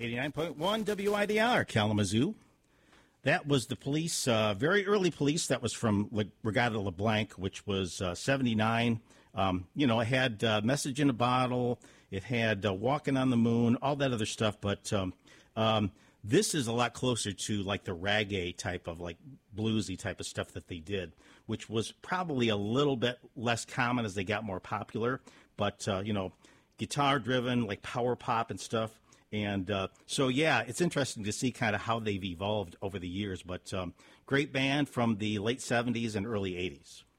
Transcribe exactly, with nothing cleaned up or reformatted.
eighty-nine point one W I D R, Kalamazoo. That was the Police, uh, very early Police. That was from Le- Regatta LeBlanc, which was uh, seventy-nine. Um, you know, it had uh, Message in a Bottle. It had uh, Walking on the Moon, all that other stuff. But um, um, this is a lot closer to like the reggae type of like bluesy type of stuff that they did, which was probably a little bit less common as they got more popular. But, uh, you know, guitar-driven, like power pop and stuff. And uh, so, yeah, it's interesting to see kind of how they've evolved over the years. But um, great band from the late seventies and early eighties.